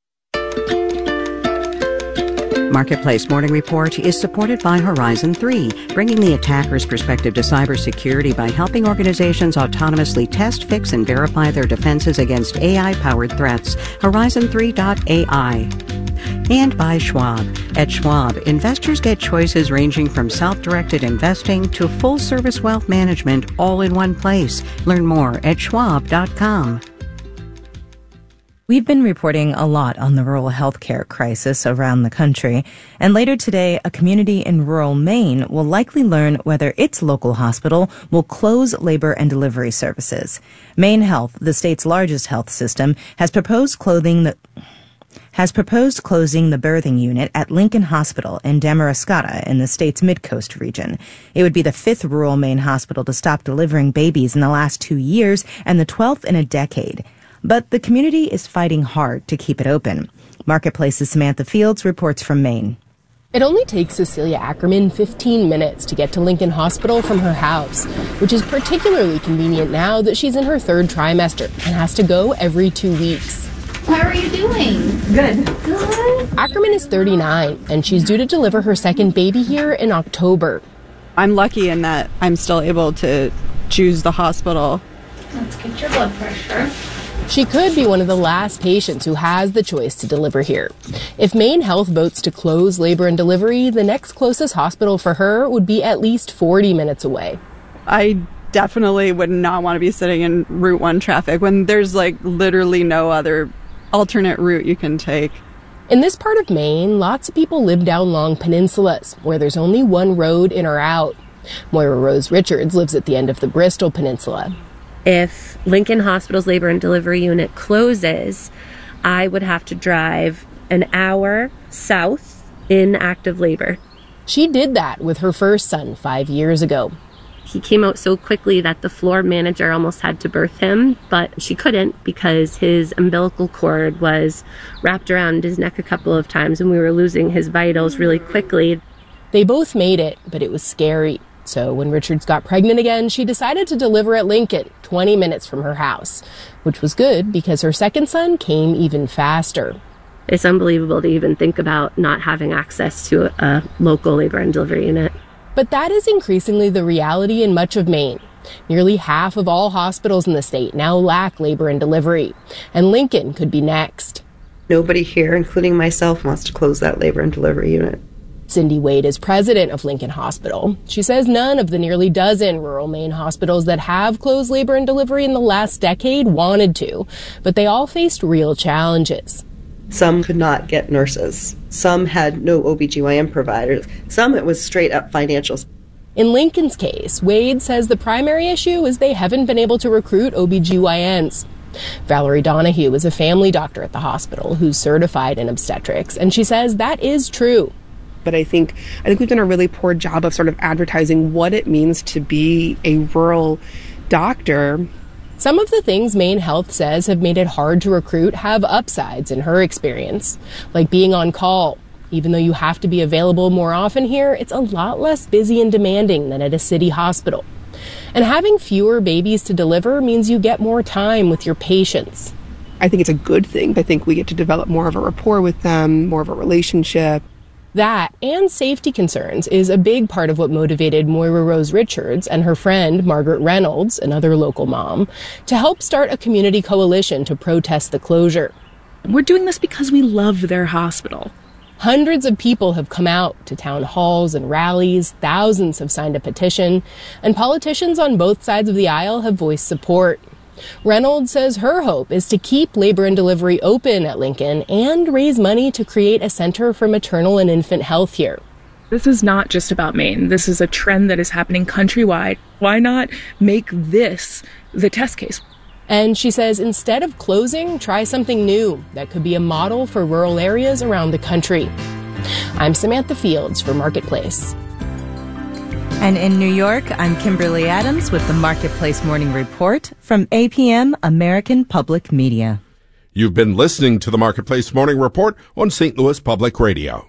Marketplace Morning Report is supported by Horizon 3, bringing the attacker's perspective to cybersecurity by helping organizations autonomously test, fix, and verify their defenses against AI-powered threats. Horizon3.ai. And by Schwab. At Schwab, investors get choices ranging from self-directed investing to full-service wealth management all in one place. Learn more at schwab.com. We've been reporting a lot on the rural healthcare crisis around the country, and later today, a community in rural Maine will likely learn whether its local hospital will close labor and delivery services. Maine Health, the state's largest health system, has proposed closing the birthing unit at Lincoln Hospital in Damariscotta in the state's Mid-Coast region. It would be the 5th rural Maine hospital to stop delivering babies in the last 2 years and the 12th in a decade. But the community is fighting hard to keep it open. Marketplace's Samantha Fields reports from Maine. It only takes Cecilia Ackerman 15 minutes to get to Lincoln Hospital from her house, which is particularly convenient now that she's in her 3rd trimester and has to go every 2 weeks. How are you doing? Good. Good. Ackerman is 39, and she's due to deliver her 2nd baby here in October. I'm lucky in that I'm still able to choose the hospital. Let's get your blood pressure. She could be one of the last patients who has the choice to deliver here. If Maine Health votes to close labor and delivery, the next closest hospital for her would be at least 40 minutes away. I definitely would not want to be sitting in Route 1 traffic when there's literally no other alternate route you can take. In this part of Maine, lots of people live down long peninsulas where there's only one road in or out. Moira Rose Richards lives at the end of the Bristol Peninsula. If Lincoln Hospital's labor and delivery unit closes, I would have to drive an hour south in active labor. She did that with her first son 5 years ago. He came out so quickly that the floor manager almost had to birth him, but she couldn't because his umbilical cord was wrapped around his neck a couple of times and we were losing his vitals really quickly. They both made it, but it was scary. So when Richards got pregnant again, she decided to deliver at Lincoln, 20 minutes from her house, which was good because her 2nd son came even faster. It's unbelievable to even think about not having access to a local labor and delivery unit. But that is increasingly the reality in much of Maine. Nearly half of all hospitals in the state now lack labor and delivery, and Lincoln could be next. Nobody here, including myself, wants to close that labor and delivery unit. Cindy Wade is president of Lincoln Hospital. She says none of the nearly dozen rural Maine hospitals that have closed labor and delivery in the last decade wanted to, but they all faced real challenges. Some could not get nurses. Some had no OBGYN providers. Some it was straight up financials. In Lincoln's case, Wade says the primary issue is they haven't been able to recruit OBGYNs. Valerie Donahue is a family doctor at the hospital who's certified in obstetrics, and she says that is true. But I think we've done a really poor job of sort of advertising what it means to be a rural doctor. Some of the things Maine Health says have made it hard to recruit have upsides in her experience, like being on call. Even though you have to be available more often here, it's a lot less busy and demanding than at a city hospital. And having fewer babies to deliver means you get more time with your patients. I think it's a good thing. I think we get to develop more of a rapport with them, more of a relationship. That and safety concerns is a big part of what motivated Moira Rose Richards and her friend Margaret Reynolds, another local mom, to help start a community coalition to protest the closure. We're doing this because we love their hospital. Hundreds of people have come out to town halls and rallies, thousands have signed a petition, and politicians on both sides of the aisle have voiced support. Reynolds says her hope is to keep labor and delivery open at Lincoln and raise money to create a center for maternal and infant health here. This is not just about Maine. This is a trend that is happening countrywide. Why not make this the test case? And she says instead of closing, try something new that could be a model for rural areas around the country. I'm Samantha Fields for Marketplace. And in New York, I'm Kimberly Adams with the Marketplace Morning Report from APM American Public Media. You've been listening to the Marketplace Morning Report on St. Louis Public Radio.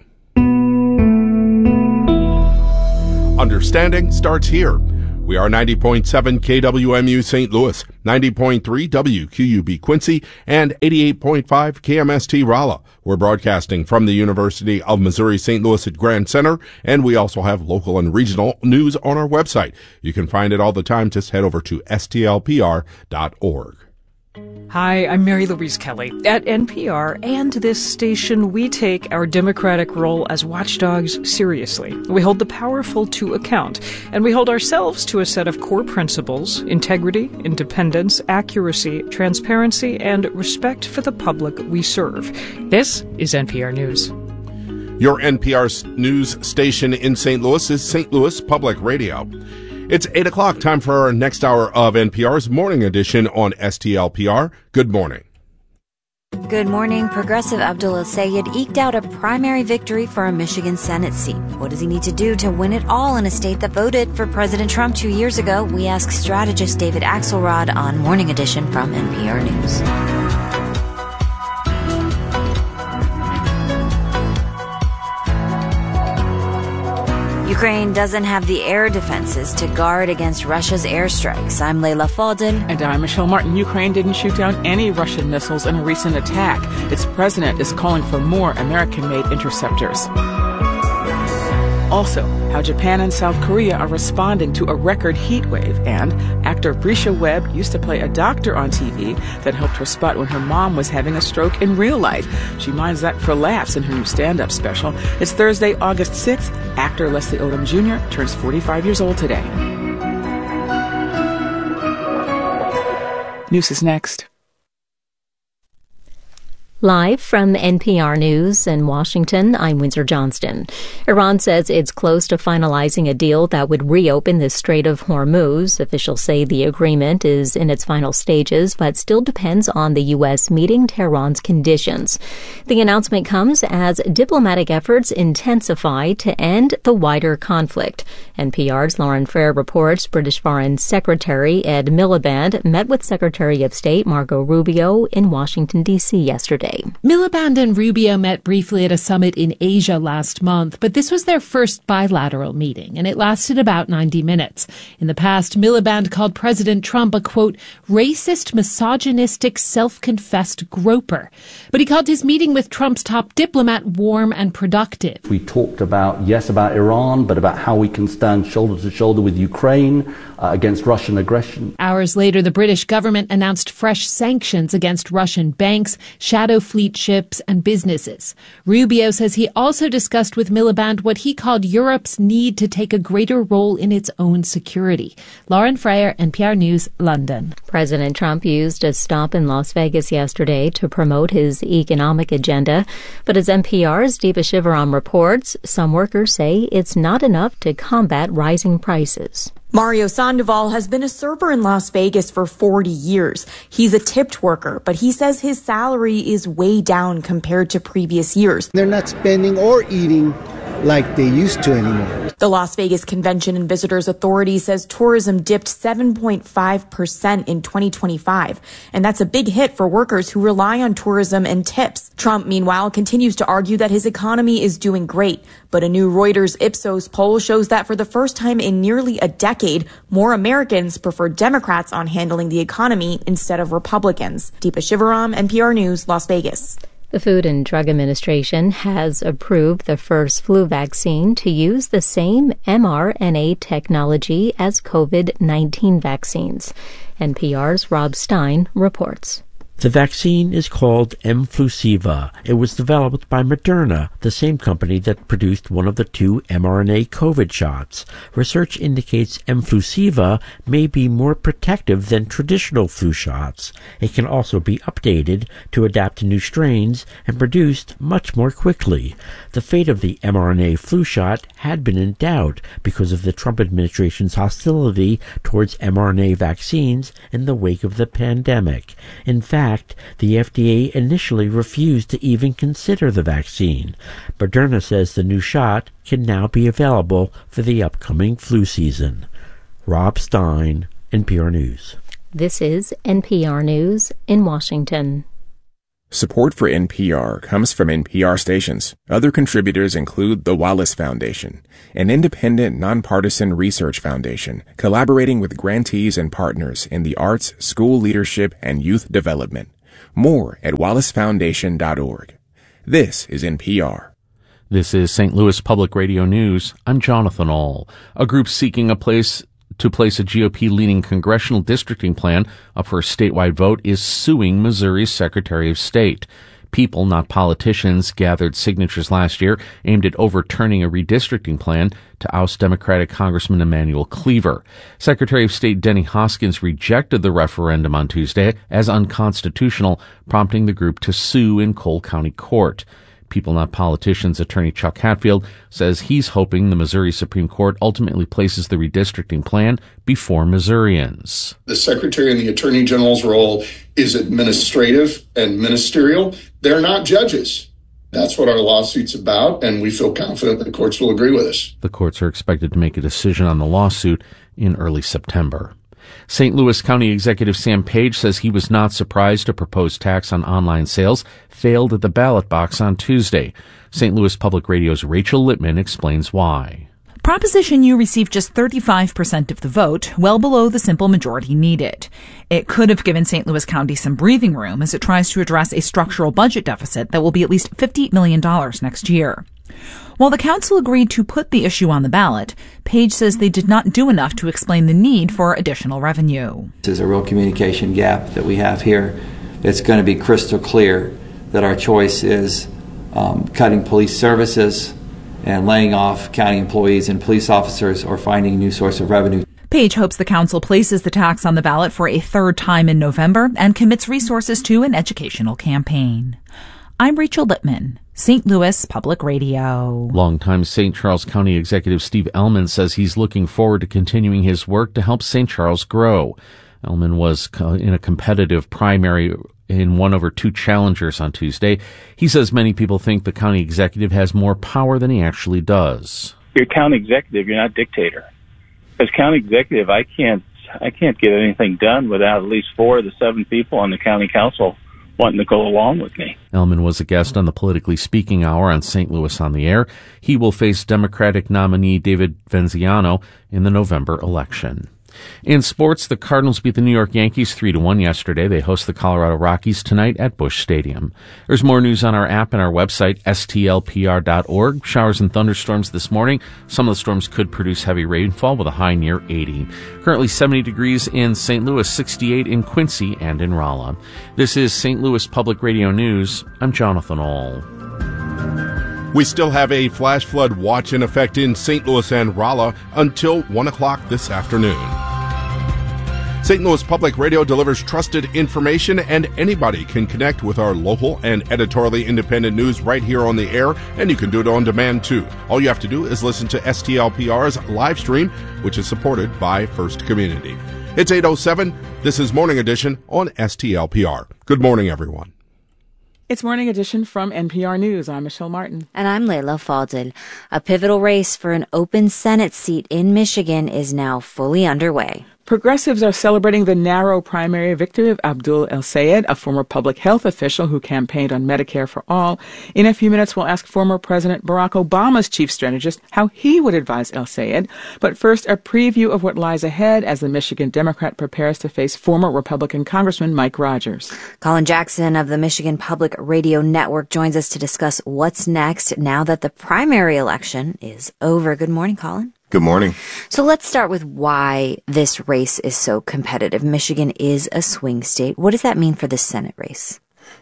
Understanding starts here. We are 90.7 KWMU St. Louis, 90.3 WQUB Quincy, and 88.5 KMST Rolla. We're broadcasting from the University of Missouri St. Louis at Grand Center, and we also have local and regional news on our website. You can find it all the time. Just head over to stlpr.org. Hi, I'm Mary Louise Kelly. At NPR and this station, we take our democratic role as watchdogs seriously. We hold the powerful to account, and we hold ourselves to a set of core principles: integrity, independence, accuracy, transparency, and respect for the public we serve. This is NPR News. Your NPR news station in St. Louis is St. Louis Public Radio. It's 8 o'clock, time for our next hour of NPR's Morning Edition on STLPR. Good morning. Good morning. Progressive Abdul El-Sayed eked out a primary victory for a Michigan Senate seat. What does he need to do to win it all in a state that voted for President Trump 2 years ago? We ask strategist David Axelrod on Morning Edition from NPR News. Ukraine doesn't have the air defenses to guard against Russia's airstrikes. I'm Leila Fadel. And I'm Michelle Martin. Ukraine didn't shoot down any Russian missiles in a recent attack. Its president is calling for more American-made interceptors. Also, how Japan and South Korea are responding to a record heat wave. And actor Brisha Webb used to play a doctor on TV that helped her spot when her mom was having a stroke in real life. She minds that for laughs in her new stand-up special. It's Thursday, August 6th. Actor Leslie Odom Jr. turns 45 years old today. News is next. Live from NPR News in Washington, I'm Windsor Johnston. Iran says it's close to finalizing a deal that would reopen the Strait of Hormuz. Officials say the agreement is in its final stages, but still depends on the U.S. meeting Tehran's conditions. The announcement comes as diplomatic efforts intensify to end the wider conflict. NPR's Lauren Frere reports British Foreign Secretary Ed Miliband met with Secretary of State Marco Rubio in Washington, D.C. yesterday. Miliband and Rubio met briefly at a summit in Asia last month, but this was their first bilateral meeting, and it lasted about 90 minutes. In the past, Miliband called President Trump a, quote, racist, misogynistic, self-confessed groper. But he called his meeting with Trump's top diplomat warm and productive. We talked about Iran, but about how we can stand shoulder to shoulder with Ukraine against Russian aggression. Hours later, the British government announced fresh sanctions against Russian banks, shadow fleet ships, and businesses. Rubio says he also discussed with Miliband what he called Europe's need to take a greater role in its own security. Lauren Frere, NPR News, London. President Trump used a stop in Las Vegas yesterday to promote his economic agenda. But as NPR's Deepa Shivaram reports, some workers say it's not enough to combat rising prices. Mario Sandoval has been a server in Las Vegas for 40 years. He's a tipped worker, but he says his salary is way down compared to previous years. They're not spending or eating like they used to anymore. The Las Vegas Convention and Visitors Authority says tourism dipped 7.5% in 2025, and that's a big hit for workers who rely on tourism and tips. Trump, meanwhile, continues to argue that his economy is doing great, but a new Reuters Ipsos poll shows that for the first time in nearly a decade, more Americans prefer Democrats on handling the economy instead of Republicans. Deepa Shivaram, NPR News, Las Vegas. The Food and Drug Administration has approved the first flu vaccine to use the same mRNA technology as COVID-19 vaccines. NPR's Rob Stein reports. The vaccine is called Mflusiva. It was developed by Moderna, the same company that produced one of the 2 mRNA COVID shots. Research indicates Mflusiva may be more protective than traditional flu shots. It can also be updated to adapt to new strains and produced much more quickly. The fate of the mRNA flu shot had been in doubt because of the Trump administration's hostility towards mRNA vaccines in the wake of the pandemic. In fact, the FDA initially refused to even consider the vaccine. Moderna says the new shot can now be available for the upcoming flu season. Rob Stein, NPR News. This is NPR News in Washington. Support for NPR comes from NPR stations. Other contributors include the Wallace Foundation, an independent, nonpartisan research foundation collaborating with grantees and partners in the arts, school leadership, and youth development. More at wallacefoundation.org. This is NPR. This is St. Louis Public Radio News. I'm Jonathan Ahl. A group seeking a place a GOP-leaning congressional districting plan up for a statewide vote is suing Missouri's Secretary of State. People, not politicians, gathered signatures last year aimed at overturning a redistricting plan to oust Democratic Congressman Emanuel Cleaver. Secretary of State Denny Hoskins rejected the referendum on Tuesday as unconstitutional, prompting the group to sue in Cole County Court. People Not Politicians attorney Chuck Hatfield says he's hoping the Missouri Supreme Court ultimately places the redistricting plan before Missourians. The Secretary and the Attorney General's role is administrative and ministerial. They're not judges. That's what our lawsuit's about, and we feel confident that the courts will agree with us. The courts are expected to make a decision on the lawsuit in early September. St. Louis County Executive Sam Page says he was not surprised a proposed tax on online sales failed at the ballot box on Tuesday. St. Louis Public Radio's Rachel Littman explains why. Proposition U received just 35% of the vote, well below the simple majority needed. It could have given St. Louis County some breathing room as it tries to address a structural budget deficit that will be at least $50 million next year. While the council agreed to put the issue on the ballot, Page says they did not do enough to explain the need for additional revenue. There's a real communication gap that we have here. It's going to be crystal clear that our choice is cutting police services and laying off county employees and police officers or finding a new source of revenue. Page hopes the council places the tax on the ballot for a third time in November and commits resources to an educational campaign. I'm Rachel Littman, St. Louis Public Radio. Longtime St. Charles County Executive Steve Ellman says he's looking forward to continuing his work to help St. Charles grow. Ellman was in a competitive primary and won over 2 challengers on Tuesday. He says many people think the county executive has more power than he actually does. You're county executive, you're not dictator. As county executive, I can't get anything done without at least 4 of the 7 people on the county council wanting to go along with me. Ellman was a guest on the Politically Speaking Hour on St. Louis on the Air. He will face Democratic nominee David Venziano in the November election. In sports, the Cardinals beat the New York Yankees 3-1 yesterday. They host the Colorado Rockies tonight at Busch Stadium. There's more news on our app and our website, stlpr.org. Showers and thunderstorms this morning. Some of the storms could produce heavy rainfall with a high near 80. Currently 70 degrees in St. Louis, 68 in Quincy and in Rolla. This is St. Louis Public Radio News. I'm Jonathan Ahl. We still have a flash flood watch in effect in St. Louis and Rolla until 1 o'clock this afternoon. St. Louis Public Radio delivers trusted information, and anybody can connect with our local and editorially independent news right here on the air, and you can do it on demand too. All you have to do is listen to STLPR's live stream, which is supported by First Community. It's 8:07. This is Morning Edition on STLPR. Good morning, everyone. It's Morning Edition from NPR News. I'm Michelle Martin. And I'm Layla Fadel. A pivotal race for an open Senate seat in Michigan is now fully underway. Progressives are celebrating the narrow primary victory of Abdul El-Sayed, a former public health official who campaigned on Medicare for All. In a few minutes, we'll ask former President Barack Obama's chief strategist how he would advise El-Sayed. But first, a preview of what lies ahead as the Michigan Democrat prepares to face former Republican Congressman Mike Rogers. Colin Jackson of the Michigan Public Radio Network joins us to discuss what's next now that the primary election is over. Good morning, Colin. Good morning. So let's start with why this race is so competitive. Michigan is a swing state. What does that mean for the Senate race?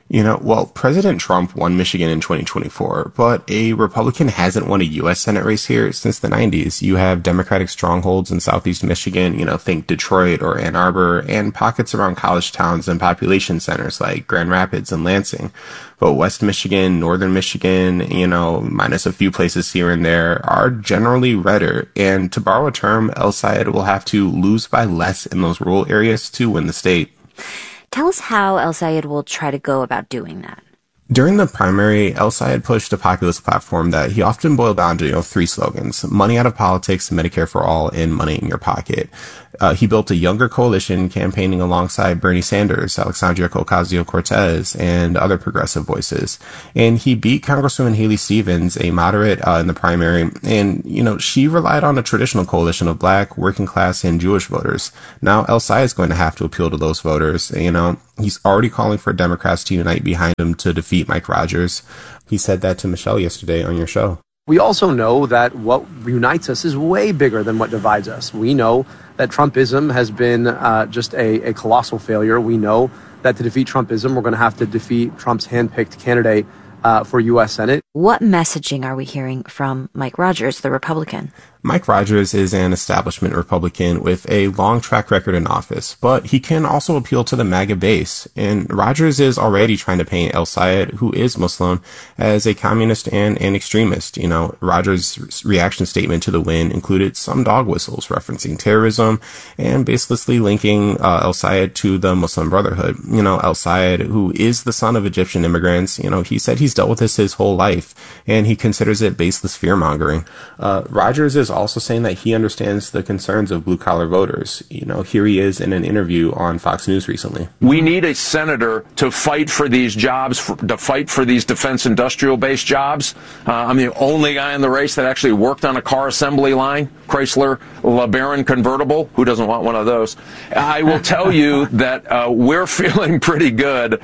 President Trump won Michigan in 2024, but a Republican hasn't won a U.S. Senate race here since the 90s. You have Democratic strongholds in Southeast Michigan, think Detroit or Ann Arbor, and pockets around college towns and population centers like Grand Rapids and Lansing. But West Michigan, Northern Michigan, minus a few places here and there, are generally redder. And to borrow a term, El-Sayed will have to lose by less in those rural areas to win the state. Tell us how El-Sayed will try to go about doing that. During the primary, El-Sayed pushed a populist platform that he often boiled down to, three slogans: money out of politics, Medicare for all, and money in your pocket. He built a younger coalition campaigning alongside Bernie Sanders, Alexandria Ocasio-Cortez, and other progressive voices. And he beat Congresswoman Haley Stevens, a moderate, in the primary. And, she relied on a traditional coalition of Black, working class, and Jewish voters. Now, El-Sayed is going to have to appeal to those voters. He's already calling for Democrats to unite behind him to defeat Mike Rogers. He said that to Michelle yesterday on your show. We also know that what unites us is way bigger than what divides us. We know that Trumpism has been just a colossal failure. We know that to defeat Trumpism, we're going to have to defeat Trump's handpicked candidate for U.S. Senate. What messaging are we hearing from Mike Rogers, the Republican? Mike Rogers is an establishment Republican with a long track record in office, but he can also appeal to the MAGA base. And Rogers is already trying to paint El-Sayed, who is Muslim, as a communist and an extremist. Rogers' reaction statement to the win included some dog whistles referencing terrorism and baselessly linking El-Sayed to the Muslim Brotherhood. El-Sayed, who is the son of Egyptian immigrants, he said he's dealt with this his whole life, and he considers it baseless fear-mongering. Rogers is also saying that he understands the concerns of blue-collar voters. Here he is in an interview on Fox News recently. We need a senator to fight for these jobs, to fight for these defense industrial-based jobs. I'm the only guy in the race that actually worked on a car assembly line, Chrysler LeBaron convertible. Who doesn't want one of those? I will tell you that we're feeling pretty good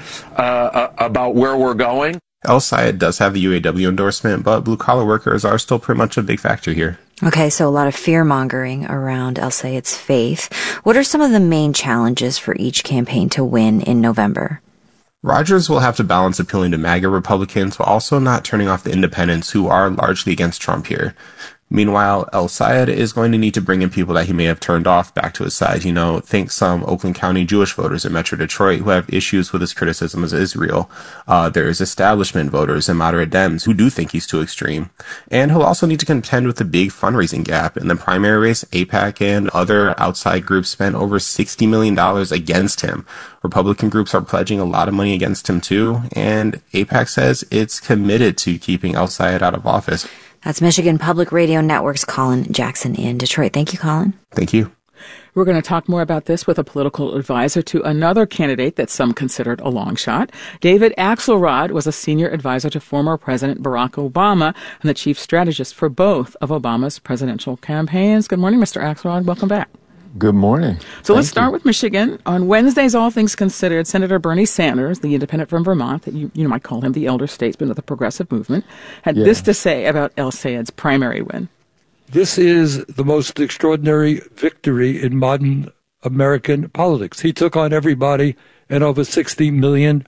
about where we're going. El-Sayed does have the UAW endorsement, but blue-collar workers are still pretty much a big factor here. Okay, so a lot of fear-mongering around El-Sayed's faith. What are some of the main challenges for each campaign to win in November? Rogers will have to balance appealing to MAGA Republicans while also not turning off the independents who are largely against Trump here. Meanwhile, El-Sayed is going to need to bring in people that he may have turned off back to his side. Think some Oakland County Jewish voters in Metro Detroit who have issues with his criticism of Israel. There's establishment voters and moderate Dems who do think he's too extreme. And he'll also need to contend with the big fundraising gap. In the primary race, AIPAC and other outside groups spent over $60 million against him. Republican groups are pledging a lot of money against him too. And AIPAC says it's committed to keeping El-Sayed out of office. That's Michigan Public Radio Network's Colin Jackson in Detroit. Thank you, Colin. Thank you. We're going to talk more about this with a political advisor to another candidate that some considered a long shot. David Axelrod was a senior advisor to former President Barack Obama and the chief strategist for both of Obama's presidential campaigns. Good morning, Mr. Axelrod. Welcome back. Good morning. So let's start with Michigan. On Wednesdays, all things considered, Senator Bernie Sanders, the independent from Vermont, that you might call him the elder statesman of the progressive movement, had this to say about El-Sayed's primary win. This is the most extraordinary victory in modern American politics. He took on everybody, and over $60 million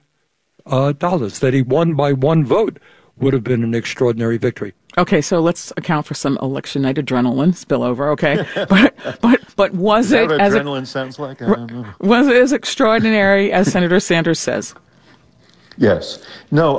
that he won by one vote would have been an extraordinary victory. Okay, so let's account for some election night adrenaline spillover. Okay, but was it as adrenaline sounds like? I don't know. Was it as extraordinary as Senator Sanders says? Yes. No.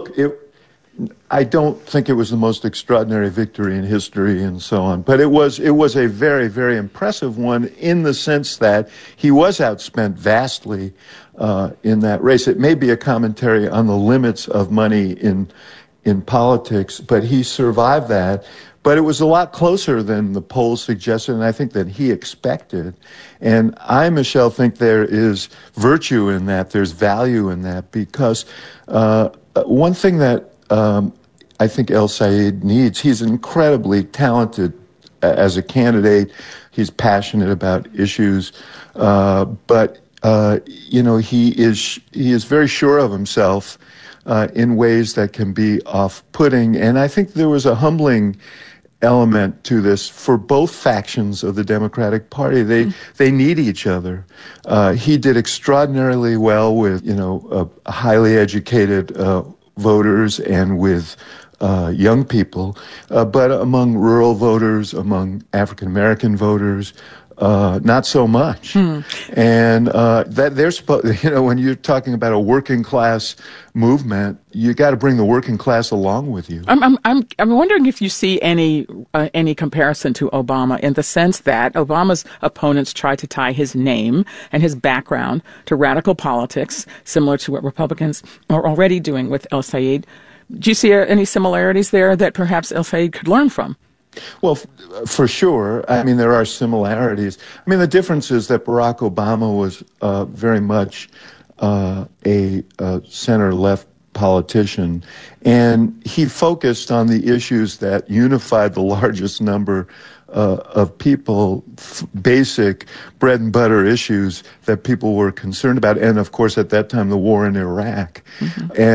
I don't think it was the most extraordinary victory in history and so on, but it was a very, very impressive one in the sense that he was outspent vastly in that race. It may be a commentary on the limits of money in politics, but he survived that. But it was a lot closer than the polls suggested, and I think that he expected. And I, Michelle, think there is virtue in that. There's value in that because one thing that I think El-Sayed needs, he's incredibly talented as a candidate. He's passionate about issues, but he is very sure of himself in ways that can be off-putting. And I think there was a humbling element to this for both factions of the Democratic Party. They need each other. He did extraordinarily well with, highly educated voters and with young people, but among rural voters, among African American voters, not so much. And that they're supposed, when you're talking about a working class movement, you got to bring the working class along with you. I'm wondering if you see any comparison to Obama in the sense that Obama's opponents tried to tie his name and his background to radical politics, similar to what Republicans are already doing with El Sayed. Do you see any similarities there that perhaps El Sayed could learn from? Well, for sure. I mean, there are similarities. I mean, the difference is that Barack Obama was very much a center-left politician, and he focused on the issues that unified the largest number of people, basic bread and butter issues that people were concerned about, and of course at that time the war in Iraq. And